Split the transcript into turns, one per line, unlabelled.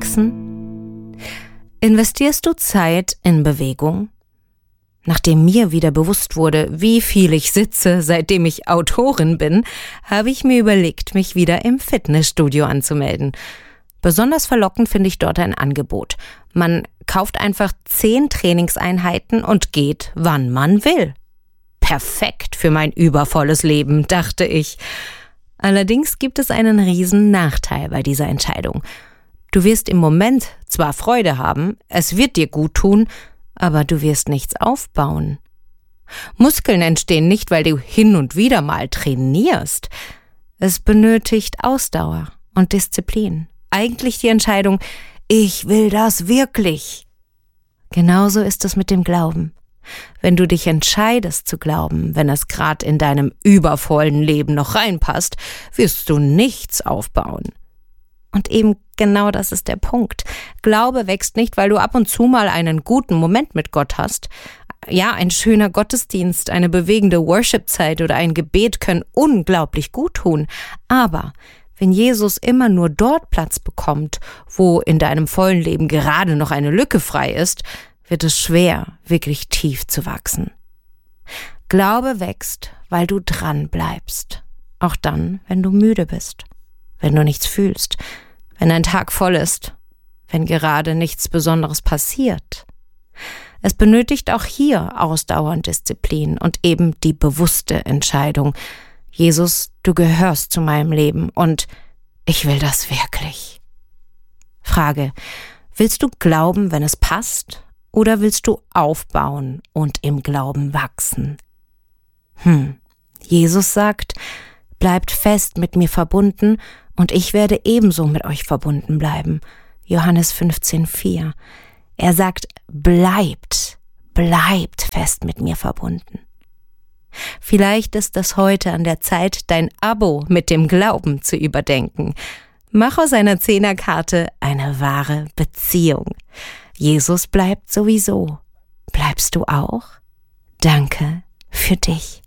wachsen? Investierst du Zeit in Bewegung? Nachdem mir wieder bewusst wurde, wie viel ich sitze, seitdem ich Autorin bin, habe ich mir überlegt, mich wieder im Fitnessstudio anzumelden. Besonders verlockend finde ich dort ein Angebot. Man kauft einfach 10 Trainingseinheiten und geht, wann man will. Perfekt für mein übervolles Leben, dachte ich. Allerdings gibt es einen riesen Nachteil bei dieser Entscheidung. Du wirst im Moment zwar Freude haben, es wird dir gut tun, aber du wirst nichts aufbauen. Muskeln entstehen nicht, weil du hin und wieder mal trainierst. Es benötigt Ausdauer und Disziplin. Eigentlich die Entscheidung, ich will das wirklich. Genauso ist es mit dem Glauben. Wenn du dich entscheidest zu glauben, wenn es gerade in deinem übervollen Leben noch reinpasst, wirst du nichts aufbauen. Und eben genau das ist der Punkt. Glaube wächst nicht, weil du ab und zu mal einen guten Moment mit Gott hast. Ja, ein schöner Gottesdienst, eine bewegende Worship-Zeit oder ein Gebet können unglaublich gut tun. Aber wenn Jesus immer nur dort Platz bekommt, wo in deinem vollen Leben gerade noch eine Lücke frei ist, wird es schwer, wirklich tief zu wachsen. Glaube wächst, weil du dran bleibst. Auch dann, wenn du müde bist, wenn du nichts fühlst, wenn ein Tag voll ist, wenn gerade nichts Besonderes passiert. Es benötigt auch hier Ausdauer und Disziplin und eben die bewusste Entscheidung. Jesus, du gehörst zu meinem Leben und ich will das wirklich. Frage: Willst du glauben, wenn es passt, oder willst du aufbauen und im Glauben wachsen? Jesus sagt, bleibt fest mit mir verbunden und ich werde ebenso mit euch verbunden bleiben. Johannes 15,4. Er sagt, bleibt fest mit mir verbunden. Vielleicht ist es heute an der Zeit, dein Abo mit dem Glauben zu überdenken. Mach aus einer 10er-Karte eine wahre Beziehung. Jesus bleibt sowieso. Bleibst du auch? Danke für dich.